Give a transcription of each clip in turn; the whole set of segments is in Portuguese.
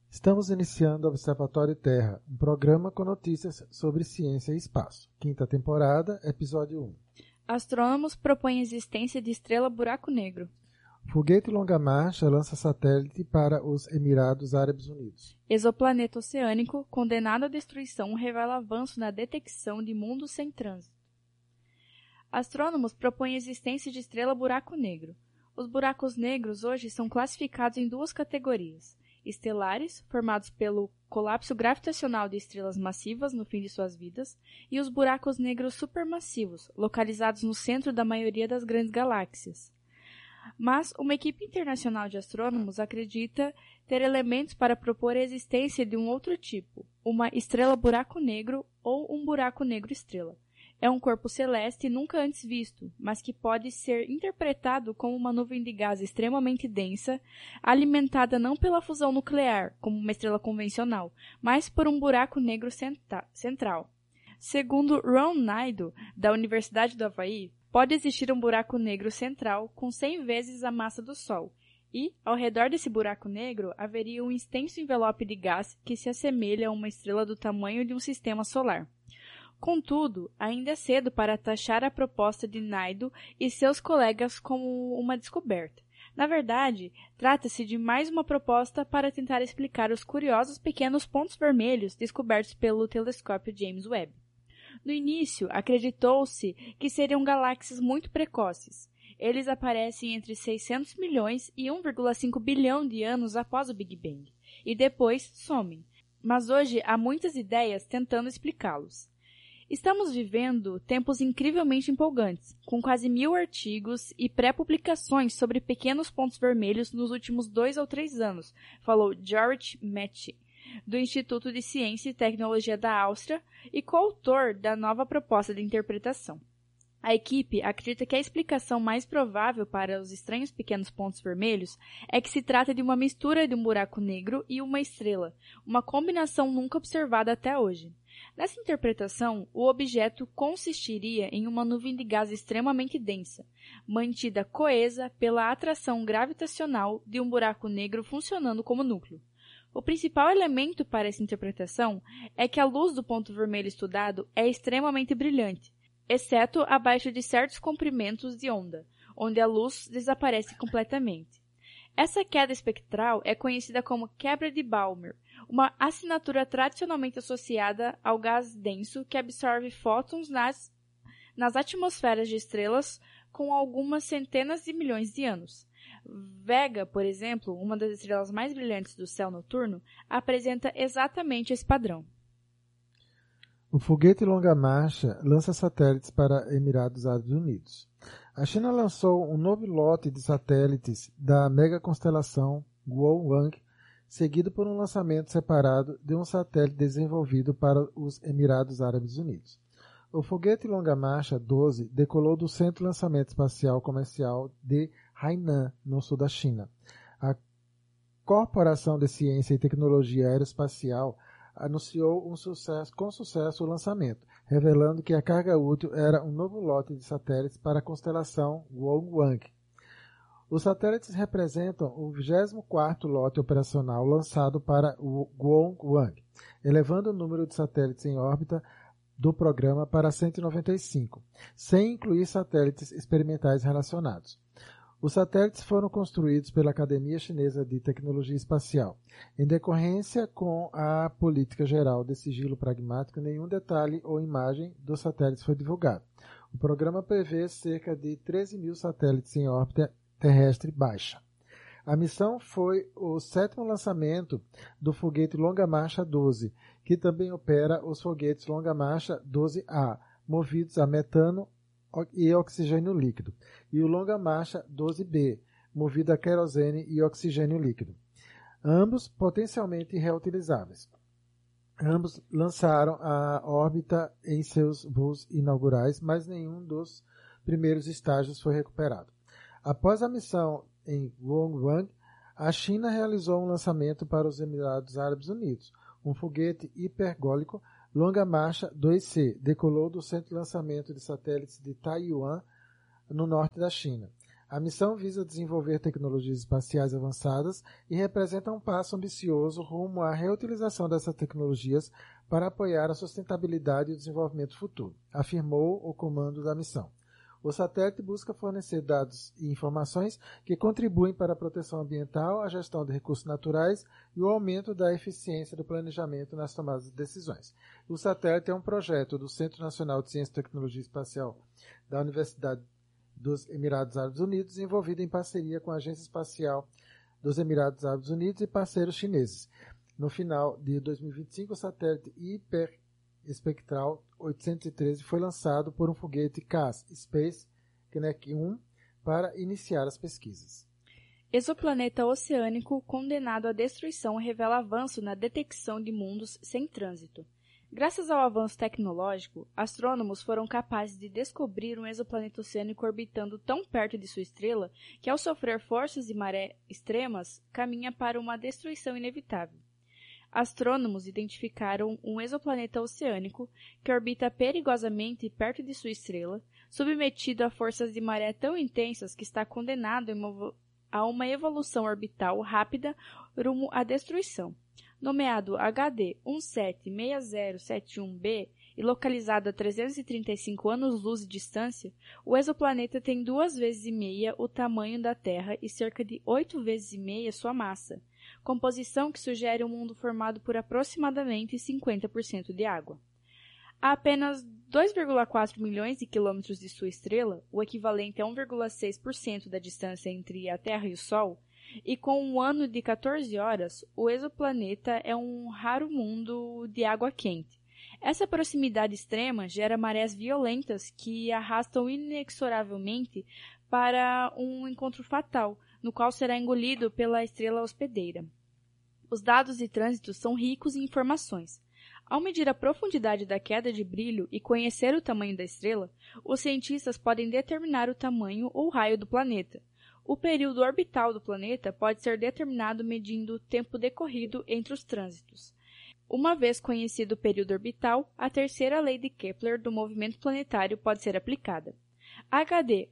Estamos iniciando o Observatório Terra, um programa com notícias sobre ciência e espaço. Quinta temporada, episódio 1. Astrônomos propõem a existência de estrela buraco negro. Foguete longa marcha lança satélite para os Emirados Árabes Unidos. Exoplaneta oceânico, condenado à destruição, revela avanço na detecção de mundos sem trânsito. Astrônomos propõem a existência de estrela buraco negro. Os buracos negros hoje são classificados em duas categorias: estelares, formados pelo colapso gravitacional de estrelas massivas no fim de suas vidas, e os buracos negros supermassivos, localizados no centro da maioria das grandes galáxias. Mas uma equipe internacional de astrônomos acredita ter elementos para propor a existência de um outro tipo, uma estrela buraco negro ou um buraco negro estrela. É um corpo celeste nunca antes visto, mas que pode ser interpretado como uma nuvem de gás extremamente densa, alimentada não pela fusão nuclear, como uma estrela convencional, mas por um buraco negro central. Segundo Ron Naidu, da Universidade do Havaí, pode existir um buraco negro central com 100 vezes a massa do Sol, e, ao redor desse buraco negro, haveria um extenso envelope de gás que se assemelha a uma estrela do tamanho de um sistema solar. Contudo, ainda é cedo para taxar a proposta de Naidu e seus colegas como uma descoberta. Na verdade, trata-se de mais uma proposta para tentar explicar os curiosos pequenos pontos vermelhos descobertos pelo telescópio James Webb. No início, acreditou-se que seriam galáxias muito precoces. Eles aparecem entre 600 milhões e 1,5 bilhão de anos após o Big Bang, e depois somem. Mas hoje há muitas ideias tentando explicá-los. Estamos vivendo tempos incrivelmente empolgantes, com quase 1000 artigos e pré-publicações sobre pequenos pontos vermelhos nos últimos 2 ou 3 anos, falou George Metche, do Instituto de Ciência e Tecnologia da Áustria e coautor da nova proposta de interpretação. A equipe acredita que a explicação mais provável para os estranhos pequenos pontos vermelhos é que se trata de uma mistura de um buraco negro e uma estrela, uma combinação nunca observada até hoje. Nessa interpretação, o objeto consistiria em uma nuvem de gás extremamente densa, mantida coesa pela atração gravitacional de um buraco negro funcionando como núcleo. O principal elemento para essa interpretação é que a luz do ponto vermelho estudado é extremamente brilhante, exceto abaixo de certos comprimentos de onda, onde a luz desaparece completamente. Essa queda espectral é conhecida como quebra de Balmer, uma assinatura tradicionalmente associada ao gás denso que absorve fótons nas atmosferas de estrelas com algumas centenas de milhões de anos. Vega, por exemplo, uma das estrelas mais brilhantes do céu noturno, apresenta exatamente esse padrão. O foguete longa marcha lança satélites para Emirados Árabes Unidos. A China lançou um novo lote de satélites da megaconstelação Guowang, seguido por um lançamento separado de um satélite desenvolvido para os Emirados Árabes Unidos. O foguete longa marcha 12 decolou do Centro de Lançamento Espacial Comercial de Hainan, no sul da China. A Corporação de Ciência e Tecnologia Aeroespacial anunciou com sucesso o lançamento, revelando que a carga útil era um novo lote de satélites para a constelação Guowang. Os satélites representam o 24º lote operacional lançado para o Guowang, elevando o número de satélites em órbita do programa para 195, sem incluir satélites experimentais relacionados. Os satélites foram construídos pela Academia Chinesa de Tecnologia Espacial. Em decorrência com a política geral de sigilo pragmático, nenhum detalhe ou imagem dos satélites foi divulgado. O programa prevê cerca de 13 mil satélites em órbita terrestre baixa. A missão foi o 7º lançamento do foguete longa marcha 12, que também opera os foguetes longa marcha 12A, movidos a metano e oxigênio líquido, e o longa marcha 12B, movido a querosene e oxigênio líquido, ambos potencialmente reutilizáveis. Ambos lançaram a órbita em seus voos inaugurais, mas nenhum dos primeiros estágios foi recuperado. Após a missão em Guowang, a China realizou um lançamento para os Emirados Árabes Unidos. Um foguete hipergólico longa marcha 2C decolou do centro de lançamento de satélites de Taiwan, no norte da China. A missão visa desenvolver tecnologias espaciais avançadas e representa um passo ambicioso rumo à reutilização dessas tecnologias para apoiar a sustentabilidade e o desenvolvimento futuro, afirmou o comando da missão. O satélite busca fornecer dados e informações que contribuem para a proteção ambiental, a gestão de recursos naturais e o aumento da eficiência do planejamento nas tomadas de decisões. O satélite é um projeto do Centro Nacional de Ciência e Tecnologia Espacial da Universidade dos Emirados Árabes Unidos, envolvido em parceria com a Agência Espacial dos Emirados Árabes Unidos e parceiros chineses. No final de 2025, o satélite hiperespectral 813 foi lançado por um foguete CAS Space Kinect 1 para iniciar as pesquisas. Exoplaneta oceânico condenado à destruição revela avanço na detecção de mundos sem trânsito. Graças ao avanço tecnológico, astrônomos foram capazes de descobrir um exoplaneta oceânico orbitando tão perto de sua estrela que, ao sofrer forças de maré extremas, caminha para uma destruição inevitável. Astrônomos identificaram um exoplaneta oceânico que orbita perigosamente perto de sua estrela, submetido a forças de maré tão intensas que está condenado a uma evolução orbital rápida rumo à destruição. Nomeado HD 176071b e localizado a 335 anos-luz de distância, o exoplaneta tem 2,5 vezes o tamanho da Terra e cerca de 8,5 vezes sua massa, composição que sugere um mundo formado por aproximadamente 50% de água. A apenas 2,4 milhões de quilômetros de sua estrela, o equivalente a 1,6% da distância entre a Terra e o Sol, e com um ano de 14 horas, o exoplaneta é um raro mundo de água quente. Essa proximidade extrema gera marés violentas que arrastam inexoravelmente para um encontro fatal, no qual será engolido pela estrela hospedeira. Os dados de trânsito são ricos em informações. Ao medir a profundidade da queda de brilho e conhecer o tamanho da estrela, os cientistas podem determinar o tamanho ou raio do planeta. O período orbital do planeta pode ser determinado medindo o tempo decorrido entre os trânsitos. Uma vez conhecido o período orbital, a terceira lei de Kepler do movimento planetário pode ser aplicada. HD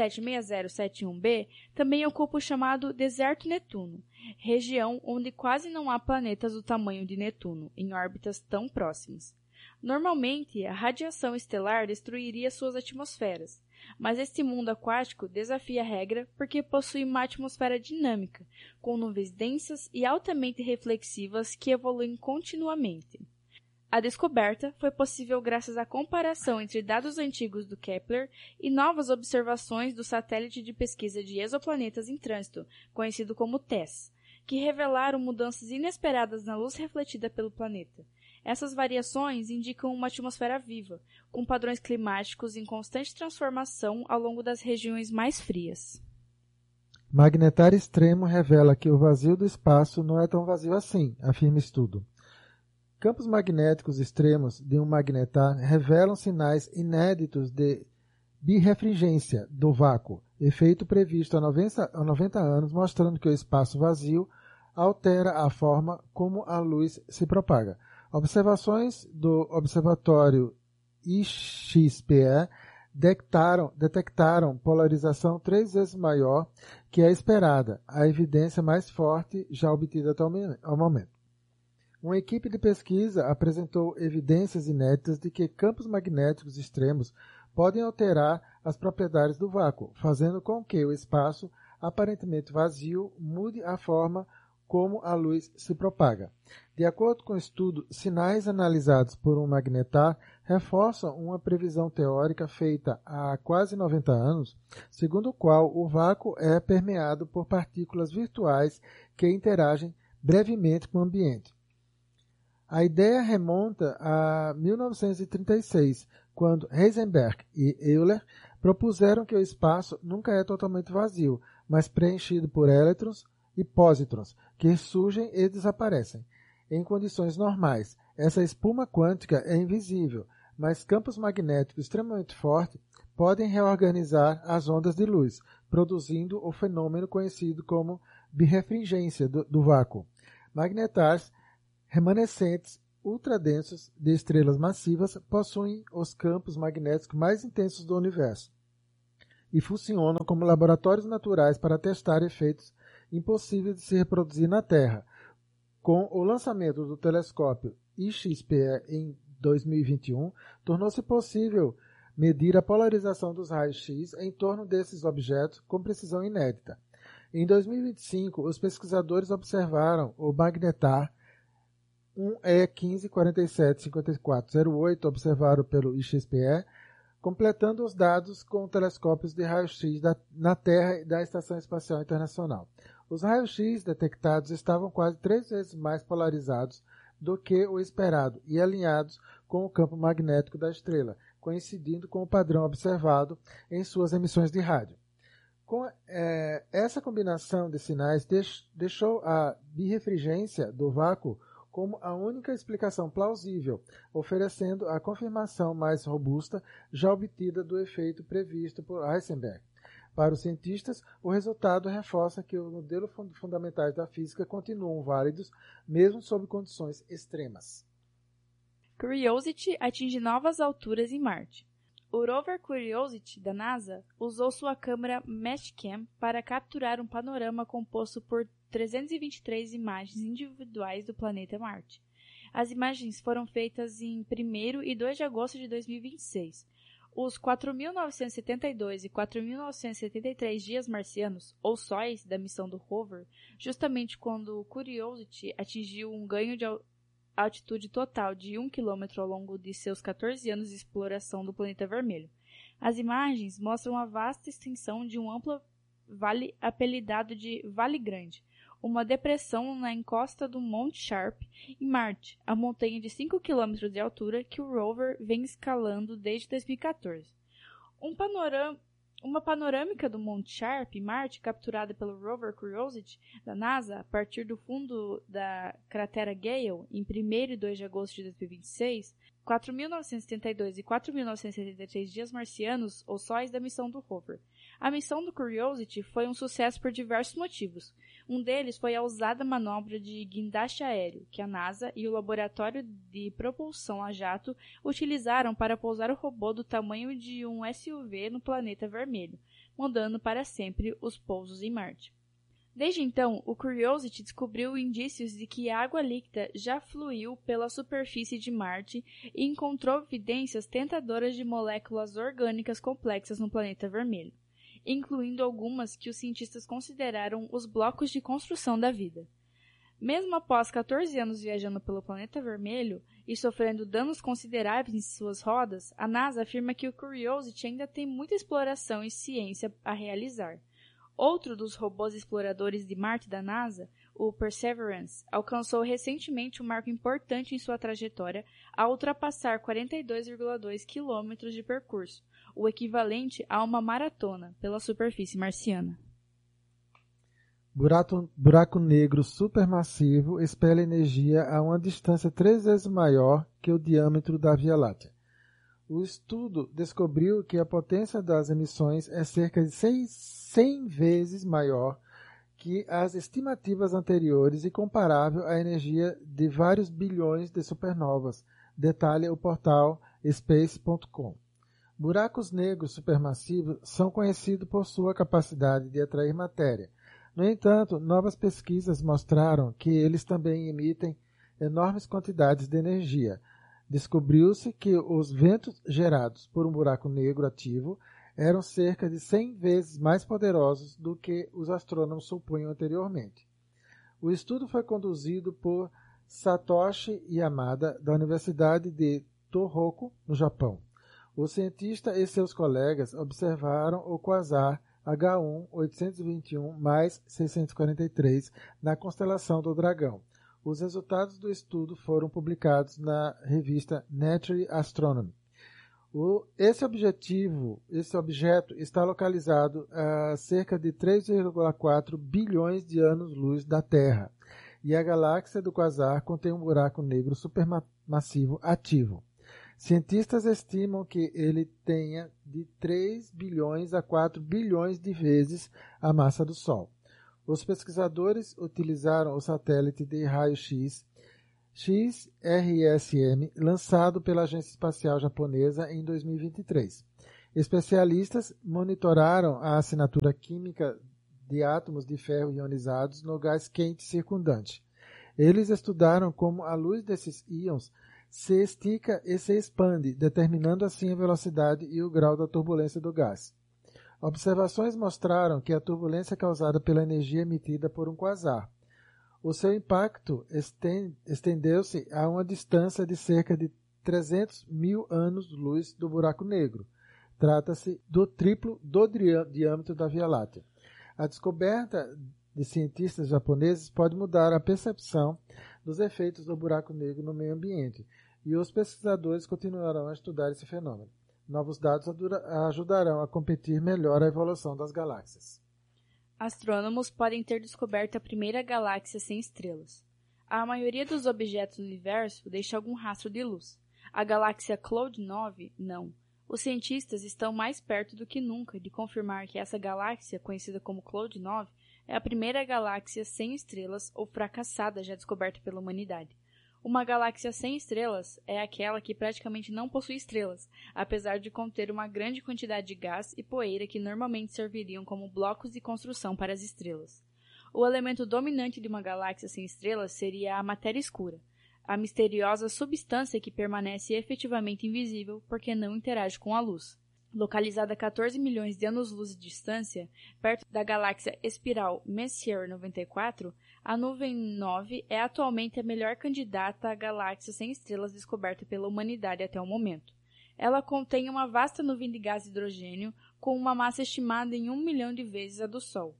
176071b também ocupa o chamado Deserto Netuno, região onde quase não há planetas do tamanho de Netuno, em órbitas tão próximas. Normalmente, a radiação estelar destruiria suas atmosferas, mas este mundo aquático desafia a regra porque possui uma atmosfera dinâmica, com nuvens densas e altamente reflexivas que evoluem continuamente. A descoberta foi possível graças à comparação entre dados antigos do Kepler e novas observações do satélite de pesquisa de exoplanetas em trânsito, conhecido como TESS, que revelaram mudanças inesperadas na luz refletida pelo planeta. Essas variações indicam uma atmosfera viva, com padrões climáticos em constante transformação ao longo das regiões mais frias. Magnetar extremo revela que o vazio do espaço não é tão vazio assim, afirma estudo. Campos magnéticos extremos de um magnetar revelam sinais inéditos de birrefringência do vácuo, efeito previsto há 90 anos, mostrando que o espaço vazio altera a forma como a luz se propaga. Observações do Observatório IXPE detectaram polarização 3 vezes maior que a esperada, a evidência mais forte já obtida até o momento. Uma equipe de pesquisa apresentou evidências inéditas de que campos magnéticos extremos podem alterar as propriedades do vácuo, fazendo com que o espaço aparentemente vazio mude a forma como a luz se propaga. De acordo com o estudo, sinais analisados por um magnetar reforçam uma previsão teórica feita há quase 90 anos, segundo o qual o vácuo é permeado por partículas virtuais que interagem brevemente com o ambiente. A ideia remonta a 1936, quando Heisenberg e Euler propuseram que o espaço nunca é totalmente vazio, mas preenchido por elétrons e pósitrons, que surgem e desaparecem. Em condições normais, essa espuma quântica é invisível, mas campos magnéticos extremamente fortes podem reorganizar as ondas de luz, produzindo o fenômeno conhecido como birrefringência do vácuo. Magnetars remanescentes ultradensos de estrelas massivas possuem os campos magnéticos mais intensos do universo. e funcionam como laboratórios naturais para testar efeitos impossíveis de se reproduzir na Terra. Com o lançamento do telescópio IXPE em 2021, tornou-se possível medir a polarização dos raios-x em torno desses objetos com precisão inédita. Em 2025, os pesquisadores observaram o magnetar 1E15475408, observado pelo IXPE, completando os dados com telescópios de raio-x na Terra e da Estação Espacial Internacional. Os raios-x detectados estavam quase 3 vezes mais polarizados do que o esperado e alinhados com o campo magnético da estrela, coincidindo com o padrão observado em suas emissões de rádio. Essa combinação de sinais deixou a birrefringência do vácuo como a única explicação plausível, oferecendo a confirmação mais robusta já obtida do efeito previsto por Heisenberg. Para os cientistas, o resultado reforça que os modelos fundamentais da física continuam válidos, mesmo sob condições extremas. Curiosity atinge novas alturas em Marte. O rover Curiosity, da NASA, usou sua câmera Meshcam para capturar um panorama composto por 323 imagens individuais do planeta Marte. As imagens foram feitas em 1º e 2 de agosto de 2026. Os 4.972 e 4.973 dias marcianos, ou sóis, da missão do rover, justamente quando o Curiosity atingiu um ganho de altitude total de 1 km ao longo de seus 14 anos de exploração do planeta vermelho. As imagens mostram a vasta extensão de um amplo vale apelidado de Vale Grande, uma depressão na encosta do Monte Sharp, em Marte, a montanha de 5 km de altura que o rover vem escalando desde 2014. Uma panorâmica do Monte Sharp, em Marte, capturada pelo rover Curiosity, da NASA, a partir do fundo da cratera Gale, em 1º e 2 de agosto de 2026, 4.972 e 4.973 dias marcianos, ou sóis, da missão do rover. A missão do Curiosity foi um sucesso por diversos motivos. Um deles foi a ousada manobra de guindaste aéreo, que a NASA e o Laboratório de Propulsão a Jato utilizaram para pousar o robô do tamanho de um SUV no planeta vermelho, mudando para sempre os pousos em Marte. Desde então, o Curiosity descobriu indícios de que água líquida já fluiu pela superfície de Marte e encontrou evidências tentadoras de moléculas orgânicas complexas no planeta vermelho, incluindo algumas que os cientistas consideraram os blocos de construção da vida. Mesmo após 14 anos viajando pelo planeta vermelho e sofrendo danos consideráveis em suas rodas, a NASA afirma que o Curiosity ainda tem muita exploração e ciência a realizar. Outro dos robôs exploradores de Marte da NASA, o Perseverance, alcançou recentemente um marco importante em sua trajetória ao ultrapassar 42,2 km de percurso, o equivalente a uma maratona pela superfície marciana. Buraco negro supermassivo expele energia a uma distância 3 vezes maior que o diâmetro da Via Láctea. O estudo descobriu que a potência das emissões é cerca de 100 vezes maior que as estimativas anteriores e comparável à energia de vários bilhões de supernovas, detalha o portal space.com. Buracos negros supermassivos são conhecidos por sua capacidade de atrair matéria. No entanto, novas pesquisas mostraram que eles também emitem enormes quantidades de energia. Descobriu-se que os ventos gerados por um buraco negro ativo eram cerca de 100 vezes mais poderosos do que os astrônomos supunham anteriormente. O estudo foi conduzido por Satoshi Yamada, da Universidade de Tohoku, no Japão. O cientista e seus colegas observaram o quasar H1 821+643 na constelação do Dragão. Os resultados do estudo foram publicados na revista Nature Astronomy. Esse objeto está localizado a cerca de 3,4 bilhões de anos-luz da Terra, e a galáxia do quasar contém um buraco negro supermassivo ativo. Cientistas estimam que ele tenha de 3 bilhões a 4 bilhões de vezes a massa do Sol. Os pesquisadores utilizaram o satélite de raio-x XRSM, lançado pela Agência Espacial Japonesa em 2023. Especialistas monitoraram a assinatura química de átomos de ferro ionizados no gás quente circundante. Eles estudaram como a luz desses íons se estica e se expande, determinando assim a velocidade e o grau da turbulência do gás. Observações mostraram que a turbulência é causada pela energia emitida por um quasar. O seu impacto estendeu-se a uma distância de cerca de 300 mil anos-luz do buraco negro. Trata-se do triplo do diâmetro da Via Láctea. A descoberta de cientistas japoneses pode mudar a percepção dos efeitos do buraco negro no meio ambiente, e os pesquisadores continuarão a estudar esse fenômeno. Novos dados ajudarão a competir melhor a evolução das galáxias. Astrônomos podem ter descoberto a primeira galáxia sem estrelas. A maioria dos objetos do universo deixa algum rastro de luz. A galáxia Cloud 9, não. Os cientistas estão mais perto do que nunca de confirmar que essa galáxia, conhecida como Cloud 9, é a primeira galáxia sem estrelas ou fracassada já descoberta pela humanidade. Uma galáxia sem estrelas é aquela que praticamente não possui estrelas, apesar de conter uma grande quantidade de gás e poeira que normalmente serviriam como blocos de construção para as estrelas. O elemento dominante de uma galáxia sem estrelas seria a matéria escura, a misteriosa substância que permanece efetivamente invisível porque não interage com a luz. Localizada a 14 milhões de anos-luz de distância, perto da galáxia espiral Messier 94, a nuvem 9 é atualmente a melhor candidata à galáxia sem estrelas descoberta pela humanidade até o momento. Ela contém uma vasta nuvem de gás hidrogênio com uma massa estimada em 1 milhão de vezes a do Sol,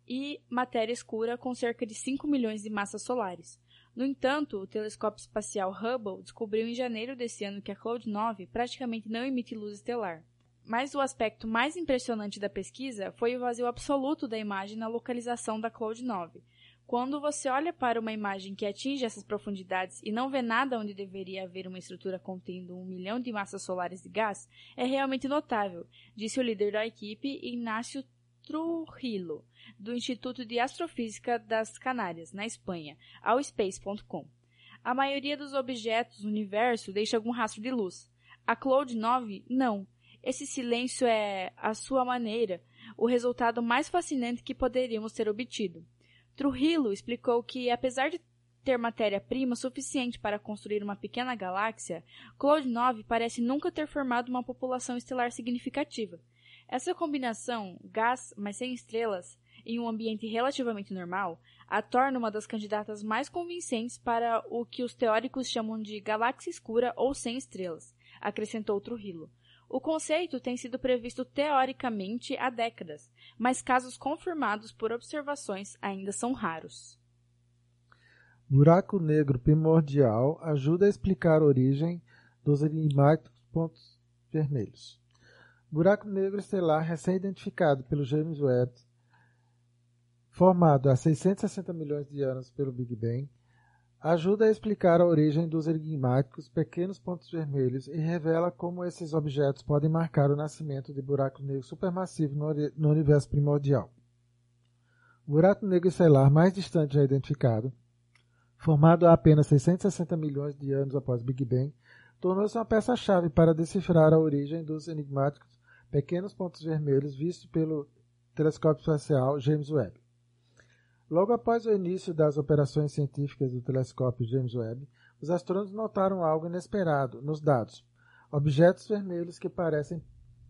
e matéria escura com cerca de 5 milhões de massas solares. No entanto, o telescópio espacial Hubble descobriu em janeiro desse ano que a Cloud 9 praticamente não emite luz estelar. Mas o aspecto mais impressionante da pesquisa foi o vazio absoluto da imagem na localização da Cloud 9. Quando você olha para uma imagem que atinge essas profundidades e não vê nada onde deveria haver uma estrutura contendo 1 milhão de massas solares de gás, é realmente notável, disse o líder da equipe, Ignacio Trujillo, do Instituto de Astrofísica das Canárias, na Espanha, ao Space.com. A maioria dos objetos no universo deixa algum rastro de luz. A Cloud 9, não. Esse silêncio é, à sua maneira, o resultado mais fascinante que poderíamos ter obtido. Trujillo explicou que, apesar de ter matéria-prima suficiente para construir uma pequena galáxia, Cloud 9 parece nunca ter formado uma população estelar significativa. Essa combinação, gás, mas sem estrelas, em um ambiente relativamente normal, a torna uma das candidatas mais convincentes para o que os teóricos chamam de galáxia escura ou sem estrelas, acrescentou Trujillo. O conceito tem sido previsto teoricamente há décadas, mas casos confirmados por observações ainda são raros. Buraco negro primordial ajuda a explicar a origem dos enigmáticos pontos vermelhos. Buraco negro estelar recém-identificado pelo James Webb, formado há 660 milhões de anos pelo Big Bang, ajuda a explicar a origem dos enigmáticos pequenos pontos vermelhos e revela como esses objetos podem marcar o nascimento de buracos negros supermassivos no universo primordial. O buraco negro estelar mais distante já identificado, formado há apenas 660 milhões de anos após o Big Bang, tornou-se uma peça-chave para decifrar a origem dos enigmáticos pequenos pontos vermelhos vistos pelo telescópio espacial James Webb. Logo após o início das operações científicas do telescópio James Webb, os astrônomos notaram algo inesperado nos dados. Objetos vermelhos que parecem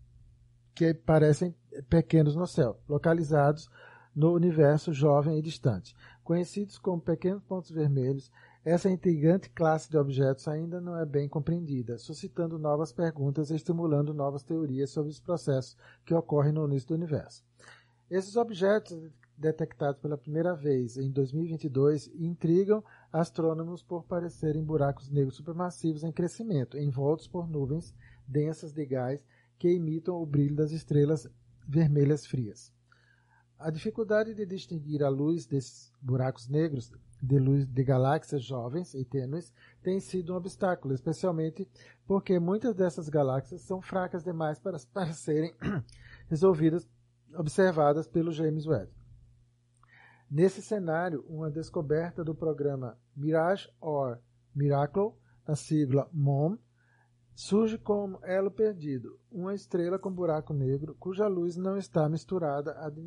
pequenos no céu, localizados no universo jovem e distante. Conhecidos como pequenos pontos vermelhos, essa intrigante classe de objetos ainda não é bem compreendida, suscitando novas perguntas e estimulando novas teorias sobre os processos que ocorrem no início do universo. Esses objetos detectados pela primeira vez em 2022 intrigam astrônomos por parecerem buracos negros supermassivos em crescimento, envoltos por nuvens densas de gás que imitam o brilho das estrelas vermelhas frias. A dificuldade de distinguir a luz desses buracos negros de luz de galáxias jovens e tênues tem sido um obstáculo, especialmente porque muitas dessas galáxias são fracas demais para serem observadas pelo James Webb. Nesse cenário, uma descoberta do programa Mirage or Miracle, a sigla MOM, Surge como elo perdido, uma estrela com buraco negro cuja luz não está misturada à